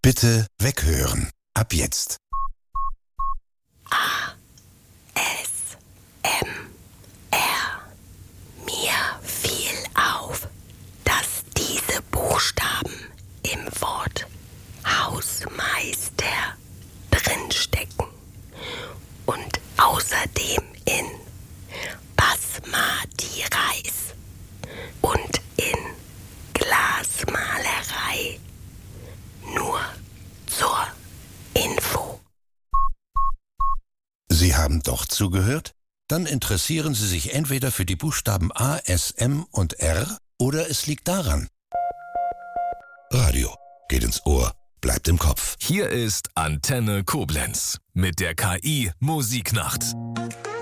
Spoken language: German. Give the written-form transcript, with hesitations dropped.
Bitte weghören. Ab jetzt. ASMR. Mir fiel auf, dass diese Buchstaben im Wort Hausmeister drinstecken und außerdem in Basmati Reis und in Glasmalerei. Nur zur Info. Sie haben doch zugehört? Dann interessieren Sie sich entweder für die Buchstaben A, S, M und R oder es liegt daran. Radio geht ins Ohr, bleibt im Kopf. Hier ist Antenne Koblenz mit der KI Musiknacht.